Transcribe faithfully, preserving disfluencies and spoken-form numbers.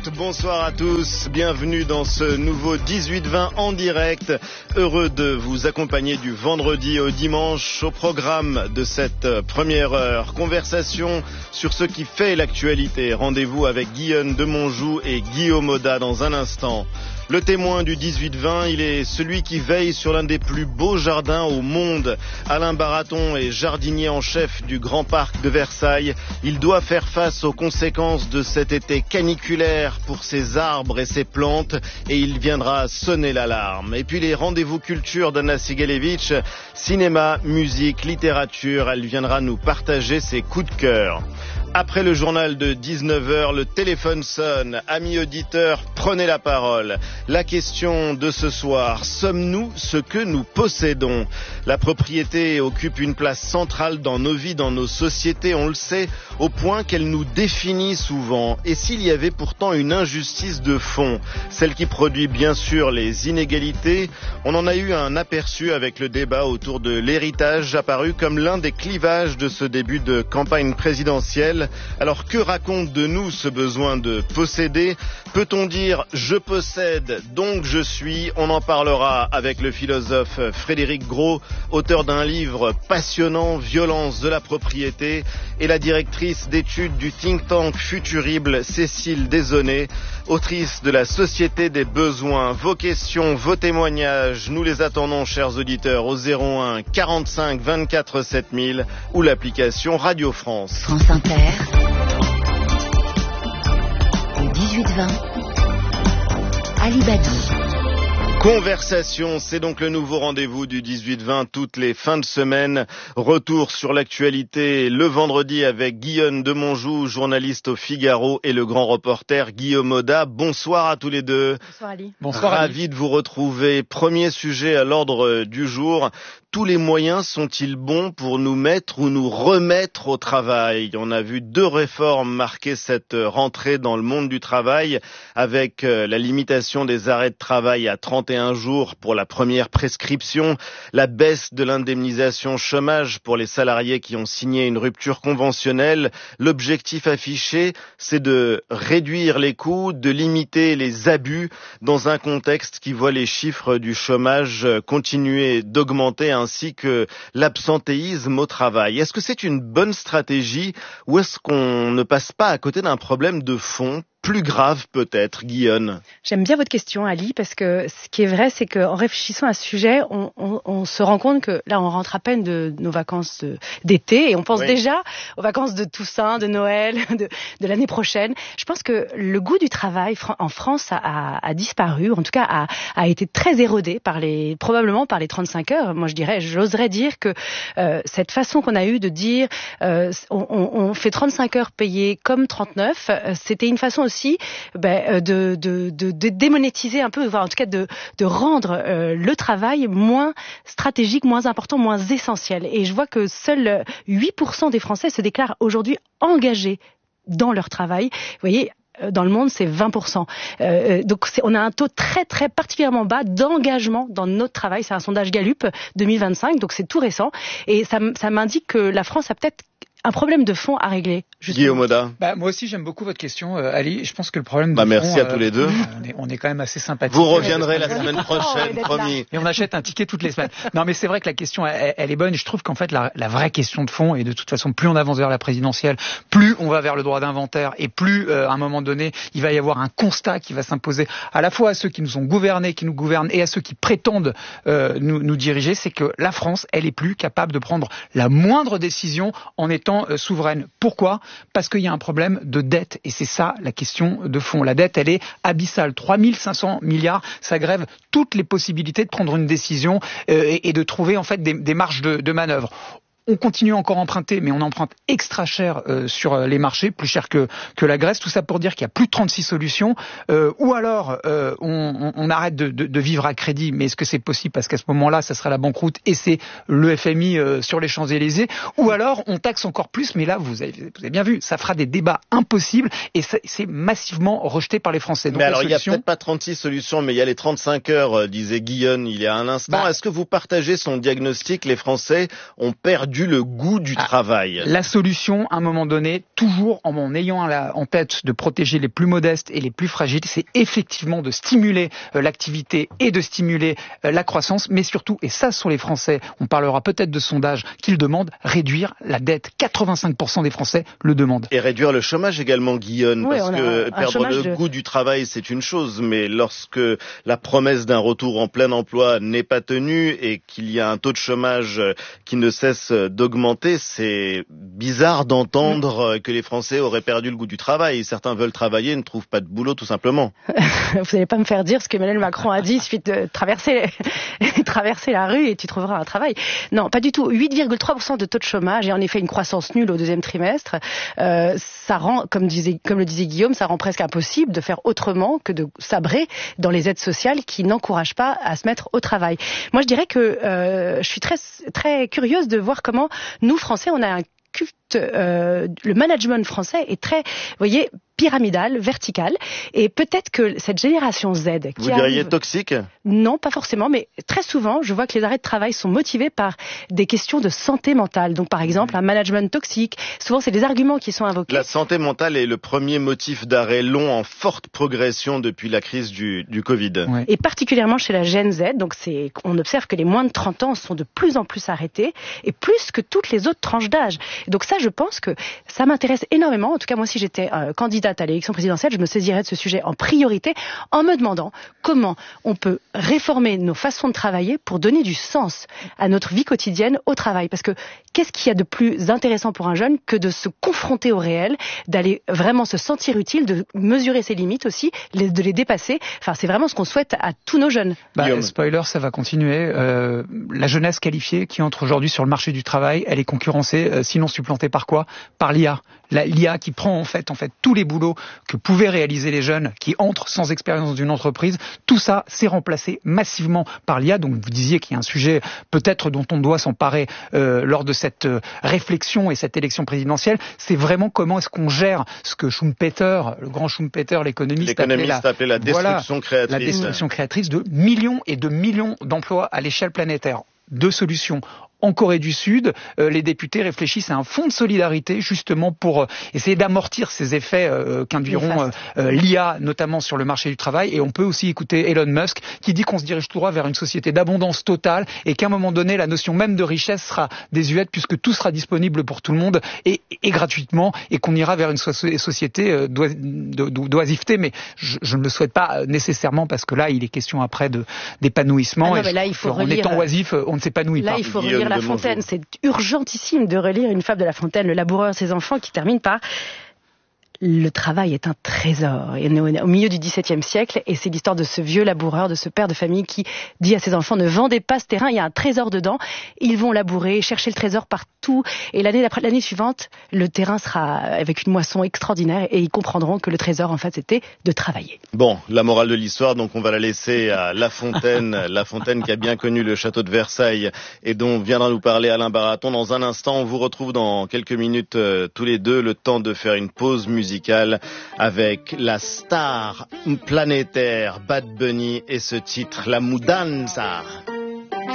direct, bonsoir à tous, bienvenue dans ce nouveau dix-huit vingt en direct. Heureux de vous accompagner du vendredi au dimanche au programme de cette première heure. Conversation sur ce qui fait l'actualité. Rendez-vous avec Guyonne Demonjou et Guillaume Oda dans un instant. Le témoin du dix-huit vingt, il est celui qui veille sur l'un des plus beaux jardins au monde. Alain Baraton est jardinier en chef du Grand Parc de Versailles. Il doit faire face aux conséquences de cet été caniculaire pour ses arbres et ses plantes et il viendra sonner l'alarme. Et puis les rendez-vous culture d'Anna Sigalevitch, cinéma, musique, littérature, elle viendra nous partager ses coups de cœur. Après le journal de dix-neuf heures, le téléphone sonne. Amis auditeurs, prenez la parole. La question de ce soir, sommes-nous ce que nous possédons ? La propriété occupe une place centrale dans nos vies, dans nos sociétés, on le sait, au point qu'elle nous définit souvent. Et s'il y avait pourtant une injustice de fond, celle qui produit bien sûr les inégalités, on en a eu un aperçu avec le débat autour de l'héritage apparu comme l'un des clivages de ce début de campagne présidentielle. Alors que raconte de nous ce besoin de posséder ? Peut-on dire « je possède, donc je suis » ? On en parlera avec le philosophe Frédéric Gros, auteur d'un livre passionnant, Violence de la propriété, et la directrice d'études du think tank Futurible, Cécile Desaunay, autrice de La Société des besoins. Vos questions, vos témoignages, nous les attendons, chers auditeurs, au zéro un quarante-cinq vingt-quatre sept mille ou l'application Radio France. France Inter. Le dix-huit vingt. Ali Badi. Conversation, c'est donc le nouveau rendez-vous du dix-huit vingt toutes les fins de semaine. Retour sur l'actualité le vendredi avec Guyonne Demonjou, journaliste au Figaro, et le grand reporter Guillaume Oda. Bonsoir à tous les deux. Bonsoir Ali. Bonsoir Ravi Ali. De vous retrouver. Premier sujet à l'ordre du jour. Tous les moyens sont-ils bons pour nous mettre ou nous remettre au travail ? On a vu deux réformes marquer cette rentrée dans le monde du travail, avec la limitation des arrêts de travail à trente et un jours pour la première prescription, la baisse de l'indemnisation chômage pour les salariés qui ont signé une rupture conventionnelle. L'objectif affiché, c'est de réduire les coûts, de limiter les abus dans un contexte qui voit les chiffres du chômage continuer d'augmenter, ainsi que l'absentéisme au travail. Est-ce que c'est une bonne stratégie ou est-ce qu'on ne passe pas à côté d'un problème de fond ? Plus grave peut-être, Guyonne. J'aime bien votre question, Ali, parce que ce qui est vrai, c'est qu'en réfléchissant à ce sujet, on, on, on se rend compte que là, on rentre à peine de nos vacances de, d'été et on pense oui. déjà aux vacances de Toussaint, de Noël, de, de l'année prochaine. Je pense que le goût du travail en France a, a, a disparu, en tout cas a, a été très érodé par les, probablement par les trente-cinq heures. Moi, je dirais, j'oserais dire que euh, cette façon qu'on a eue de dire euh, on, on, on fait trente-cinq heures payées comme trente-neuf, euh, c'était une façon aussi Ben, de, de, de, de démonétiser un peu, voire en tout cas de, de rendre euh, le travail moins stratégique, moins important, moins essentiel. Et je vois que seuls huit pour cent des Français se déclarent aujourd'hui engagés dans leur travail. Vous voyez, dans le monde, c'est vingt pour cent. Euh, donc, c'est, on a un taux très, très particulièrement bas d'engagement dans notre travail. C'est un sondage Gallup deux mille vingt-cinq, donc c'est tout récent. Et ça, ça m'indique que la France a peut-être un problème de fond à régler. Justement. Guillaume Oda. Bah, moi aussi, j'aime beaucoup votre question, euh, Ali. Je pense que le problème de bah, fond... Merci à euh, tous les deux. On est, on est quand même assez sympathiques. Vous reviendrez la semaine prochaine, promis. Et on achète un ticket toutes les semaines. Non, mais c'est vrai que la question, elle, elle est bonne. Je trouve qu'en fait, la, la vraie question de fond, et de toute façon, plus on avance vers la présidentielle, plus on va vers le droit d'inventaire, et plus, euh, à un moment donné, il va y avoir un constat qui va s'imposer à la fois à ceux qui nous ont gouvernés, qui nous gouvernent, et à ceux qui prétendent euh, nous, nous diriger, c'est que la France, elle est plus capable de prendre la moindre décision en étant euh, souveraine. Pourquoi ? Parce qu'il y a un problème de dette. Et c'est ça la question de fond. La dette, elle est abyssale. trois mille cinq cents milliards, ça grève toutes les possibilités de prendre une décision euh, et, et de trouver en fait des, des marges de, de manœuvre. On continue encore à emprunter, mais on emprunte extra cher euh, sur les marchés, plus cher que, que la Grèce. Tout ça pour dire qu'il y a plus de trente-six solutions. Euh, ou alors, euh, on, on arrête de, de, de vivre à crédit. Mais est-ce que c'est possible ? Parce qu'à ce moment-là, ça sera la banqueroute et c'est le F M I euh, sur les Champs-Élysées. Ou alors, on taxe encore plus. Mais là, vous avez, vous avez bien vu, ça fera des débats impossibles et c'est, c'est massivement rejeté par les Français. Donc, mais alors, solution... il n'y a peut-être pas trente-six solutions, mais il y a les trente-cinq heures, euh, disait Guillaume il y a un instant. Bah... Est-ce que vous partagez son diagnostic ? Les Français ont perdu perdu le goût du ah, travail. La solution, à un moment donné, toujours en ayant en tête de protéger les plus modestes et les plus fragiles, c'est effectivement de stimuler euh, l'activité et de stimuler euh, la croissance, mais surtout, et ça sur les Français, on parlera peut-être de sondages qu'ils demandent, réduire la dette. quatre-vingt-cinq pour cent des Français le demandent. Et réduire le chômage également, Guillaume, oui, parce que un, perdre un le de... goût du travail, c'est une chose, mais lorsque la promesse d'un retour en plein emploi n'est pas tenue et qu'il y a un taux de chômage qui ne cesse d'augmenter, c'est bizarre d'entendre mmh. que les Français auraient perdu le goût du travail. Certains veulent travailler, ne trouvent pas de boulot, tout simplement. Vous n'allez pas me faire dire ce qu'Emmanuel Macron a dit, il suffit de traverser, traverser la rue et tu trouveras un travail. Non, pas du tout. huit virgule trois pour cent de taux de chômage et en effet une croissance nulle au deuxième trimestre. Euh, ça rend, comme, disait, comme le disait Guillaume, ça rend presque impossible de faire autrement que de sabrer dans les aides sociales qui n'encouragent pas à se mettre au travail. Moi, je dirais que euh, je suis très, très curieuse de voir comment nous, Français, on a un culte, euh, le management français est très, vous voyez, pyramidal, vertical, et peut-être que cette génération Z qui Vous diriez arrive, toxique ? Non, pas forcément, mais très souvent, je vois que les arrêts de travail sont motivés par des questions de santé mentale. Donc, par exemple, un management toxique. Souvent, c'est des arguments qui sont invoqués. La santé mentale est le premier motif d'arrêt long en forte progression depuis la crise du, du Covid. Ouais. Et particulièrement chez la Gen Z. Donc, c'est, on observe que les moins de trente ans sont de plus en plus arrêtés, et plus que toutes les autres tranches d'âge. Donc ça, je pense que ça m'intéresse énormément. En tout cas, moi, si j'étais euh, candidate à l'élection présidentielle, je me saisirais de ce sujet en priorité en me demandant comment on peut réformer nos façons de travailler pour donner du sens à notre vie quotidienne au travail. Parce que qu'est-ce qu'il y a de plus intéressant pour un jeune que de se confronter au réel, d'aller vraiment se sentir utile, de mesurer ses limites aussi, de les dépasser. Enfin, c'est vraiment ce qu'on souhaite à tous nos jeunes. Bah, spoiler, ça va continuer. Euh, la jeunesse qualifiée qui entre aujourd'hui sur le marché du travail, elle est concurrencée, euh, sinon supplantée par quoi ? Par l'I A. La, l'I A qui prend en fait, en fait tous les boulots que pouvaient réaliser les jeunes qui entrent sans expérience dans une entreprise. Tout ça s'est remplacé massivement par l'I A. Donc vous disiez qu'il y a un sujet peut-être dont on doit s'emparer euh, lors de cette euh, réflexion et cette élection présidentielle. C'est vraiment comment est-ce qu'on gère ce que Schumpeter, le grand Schumpeter, l'économiste, l'économiste appelait la, appelait la destruction voilà, créatrice. La destruction créatrice de millions et de millions d'emplois à l'échelle planétaire. Deux solutions. En Corée du Sud, euh, les députés réfléchissent à un fonds de solidarité justement pour euh, essayer d'amortir ces effets euh, qu'induiront euh, euh, l'I A, notamment sur le marché du travail. Et on peut aussi écouter Elon Musk qui dit qu'on se dirige tout droit vers une société d'abondance totale et qu'à un moment donné, la notion même de richesse sera désuète puisque tout sera disponible pour tout le monde et, et gratuitement et qu'on ira vers une so- société euh, d'ois- d'oisiveté. Mais je, je ne le souhaite pas nécessairement parce que là, il est question après de, d'épanouissement. Ah non, mais là, il faut en relire, étant oisif, on ne s'épanouit là, pas. Il faut relire La Fontaine, c'est urgentissime de relire une fable de La Fontaine, Le laboureur et ses enfants, qui termine par le travail est un trésor. Et on est au milieu du dix-septième siècle et c'est l'histoire de ce vieux laboureur, de ce père de famille qui dit à ses enfants ne vendez pas ce terrain, il y a un trésor dedans. Ils vont labourer, chercher le trésor partout et l'année d'après, l'année suivante, le terrain sera avec une moisson extraordinaire et ils comprendront que le trésor en fait c'était de travailler. Bon, la morale de l'histoire, donc on va la laisser à La Fontaine, La Fontaine qui a bien connu le château de Versailles et dont viendra nous parler Alain Baraton dans un instant. On vous retrouve dans quelques minutes euh, tous les deux, le temps de faire une pause musicale. Musicale avec la star planétaire Bad Bunny et ce titre, La Mudanza.